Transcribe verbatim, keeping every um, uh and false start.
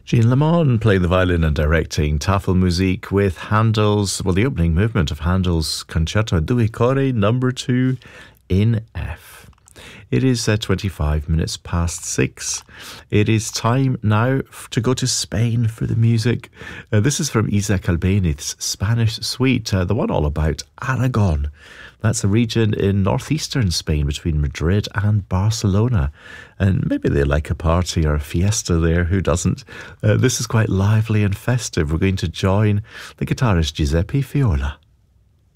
Jean Lemon playing the violin and directing Tafelmusik with Handel's, well, the opening movement of Handel's Concerto Due Cori number two in F. It is uh, twenty-five minutes past six. It is time now to go to Spain for the music. Uh, this is from Isaac Albéniz's Spanish Suite, uh, the one all about Aragon. That's a region in northeastern Spain between Madrid and Barcelona. And maybe they like a party or a fiesta there, who doesn't? Uh, this is quite lively and festive. We're going to join the guitarist Giuseppe Fiola.